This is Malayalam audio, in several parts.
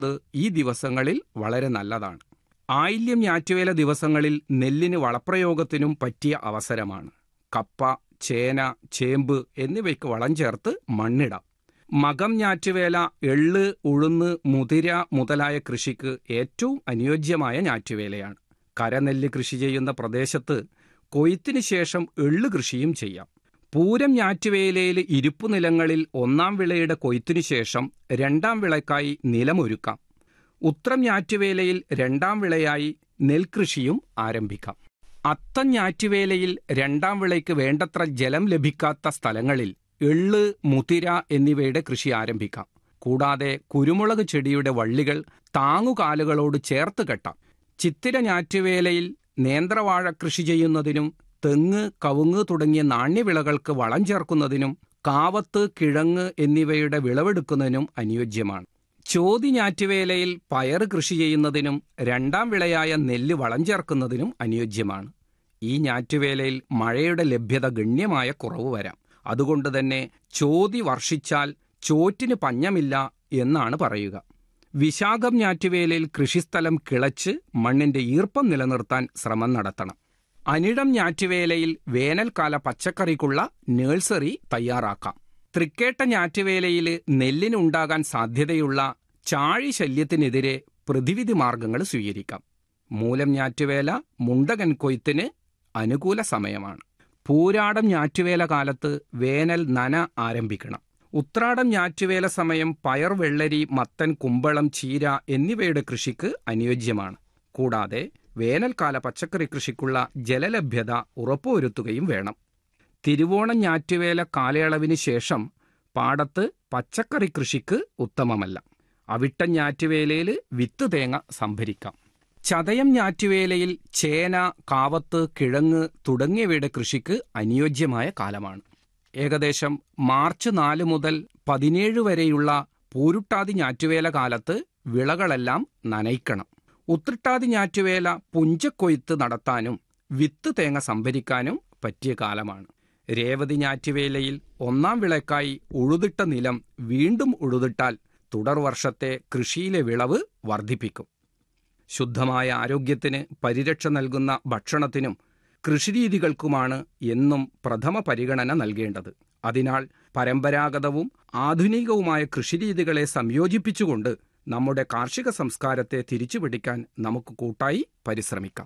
ഈ ദിവസങ്ങളിൽ വളരെ നല്ലതാണ്. ആയില്യം ഞാറ്റുവേല ദിവസങ്ങളിൽ നെല്ലിന് വളപ്രയോഗത്തിനും പറ്റിയ അവസരമാണ്. കപ്പ, ചേന, ചേമ്പ് എന്നിവയ്ക്ക് വളം ചേർത്ത് മണ്ണിടാം. മകം ഞാറ്റുവേല എള്ള്, ഉഴുന്ന്, മുതിര മുതലായ കൃഷിക്ക് ഏറ്റവും അനുയോജ്യമായ ഞാറ്റുവേലയാണ്. കരനെല്ല് കൃഷി ചെയ്യുന്ന പ്രദേശത്ത് കൊയ്ത്തിന് ശേഷം എള്ള് കൃഷിയും ചെയ്യാം. പൂരം ഞാറ്റുവേലയിൽ ഇരുപ്പു നിലങ്ങളിൽ ഒന്നാം വിളയുടെ കൊയ്ത്തിനു ശേഷം രണ്ടാം വിളയ്ക്കായി നിലമൊരുക്കാം. ഉത്രം ഞാറ്റുവേലയിൽ രണ്ടാം വിളയായി നെൽകൃഷിയും ആരംഭിക്കാം. അത്തം ഞാറ്റുവേലയിൽ രണ്ടാം വിളയ്ക്ക് വേണ്ടത്ര ജലം ലഭിക്കാത്ത സ്ഥലങ്ങളിൽ എള്ള്, മുതിര എന്നിവയുടെ കൃഷി ആരംഭിക്കാം. കൂടാതെ കുരുമുളക് ചെടിയുടെ വള്ളികൾ താങ്ങുകാലുകളോട് ചേർത്ത് കെട്ടാം. ചിത്തിര ഞാറ്റുവേലയിൽ നേന്ത്രവാഴ കൃഷി ചെയ്യുന്നതിനും തെങ്ങ്, കവുങ്ങ് തുടങ്ങിയ നാണ്യവിളകൾക്ക് വളം ചേർക്കുന്നതിനും കാവത്ത്, കിഴങ്ങ് എന്നിവയുടെ വിളവെടുക്കുന്നതിനും അനുയോജ്യമാണ്. ചോതി ഞാറ്റുവേലയിൽ പയർ കൃഷി ചെയ്യുന്നതിനും രണ്ടാം വിളയായ നെല്ല് വളം ചേർക്കുന്നതിനും അനുയോജ്യമാണ്. ഈ ഞാറ്റുവേലയിൽ മഴയുടെ ലഭ്യത ഗണ്യമായ കുറവ് വരാം. അതുകൊണ്ട് തന്നെ ചോതി വർഷിച്ചാൽ ചോറ്റിന് പഞ്ഞമില്ല എന്നാണ് പറയുക. വിശാഖം ഞാറ്റുവേലയിൽ കൃഷിസ്ഥലം കിളച്ച് മണ്ണിന്റെ ഈർപ്പം നിലനിർത്താൻ ശ്രമം നടത്തണം. അനിഴം ഞാറ്റുവേലയിൽ വേനൽക്കാല പച്ചക്കറിക്കുള്ള നഴ്സറി തയ്യാറാക്കാം. തൃക്കേട്ട ഞാറ്റുവേലയിൽ നെല്ലിനുണ്ടാകാൻ സാധ്യതയുള്ള ചാഴി ശല്യത്തിനെതിരെ പ്രതിവിധി മാർഗങ്ങൾ സ്വീകരിക്കാം. മൂലം ഞാറ്റുവേല മുണ്ടകൻ കൊയ്ത്തിന് അനുകൂല സമയമാണ്. പൂരാടം ഞാറ്റുവേല കാലത്ത് വേനൽ നന ആരംഭിക്കണം. ഉത്രാടം ഞാറ്റുവേല സമയം പയർ, വെള്ളരി, മത്തൻ, കുമ്പളം, ചീര എന്നിവയുടെ കൃഷിക്ക് അനുയോജ്യമാണ്. കൂടാതെ വേനൽക്കാല പച്ചക്കറി കൃഷിക്കുള്ള ജലലഭ്യത ഉറപ്പുവരുത്തുകയും വേണം. തിരുവോണം ഞാറ്റുവേല കാലയളവിന് ശേഷം പാടത്ത് പച്ചക്കറി കൃഷിക്ക് ഉത്തമമല്ല. അവിട്ടം ഞാറ്റുവേലയിൽ വിത്ത് തേങ്ങ സംഭരിക്കാം. ചതയം ഞാറ്റുവേലയിൽ ചേന, കാവത്ത്, കിഴങ്ങ് തുടങ്ങിയവയുടെ കൃഷിക്ക് അനുയോജ്യമായ കാലമാണ്. ഏകദേശം മാർച്ച് 4 മുതൽ 17 വരെയുള്ള പൂരുട്ടാതി ഞാറ്റുവേല കാലത്ത് വിളകളെല്ലാം നനയ്ക്കണം. ഉത്രട്ടാതി ഞാറ്റുവേല പുഞ്ചക്കൊയ്ത്ത് നടത്താനും വിത്ത് തേങ്ങ സംഭരിക്കാനും പറ്റിയ കാലമാണ്. രേവതി ഞാറ്റുവേലയിൽ ഒന്നാം വിളയ്ക്കായി ഉഴുതിട്ട നിലം വീണ്ടും ഉഴുതിട്ടാൽ തുടർ വർഷത്തെ കൃഷിയിലെ വിളവ് വർദ്ധിപ്പിക്കും. ശുദ്ധമായ ആരോഗ്യത്തിന് പരിരക്ഷ നൽകുന്ന ഭക്ഷണത്തിനും കൃഷിരീതികൾക്കുമാണ് എന്നും പ്രഥമ പരിഗണന നൽകേണ്ടത്. അതിനാൽ പരമ്പരാഗതവും ആധുനികവുമായ കൃഷിരീതികളെ സംയോജിപ്പിച്ചുകൊണ്ട് നമ്മുടെ കാർഷിക സംസ്കാരത്തെ തിരിച്ചുപിടിക്കാൻ നമുക്ക് കൂട്ടായി പരിശ്രമിക്കാം.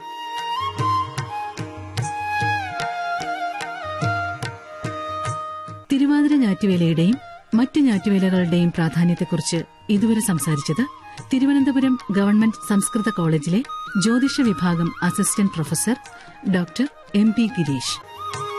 തിരുവാതിര ഞാറ്റുവേലയുടെയും മറ്റു ഞാറ്റുവേലകളുടെയും പ്രാധാന്യത്തെക്കുറിച്ച് ഇതുവരെ സംസാരിച്ചത് തിരുവനന്തപുരം ഗവൺമെന്റ് സംസ്കൃത കോളേജിലെ ജ്യോതിഷ വിഭാഗം assistant professor doctor M P Girish.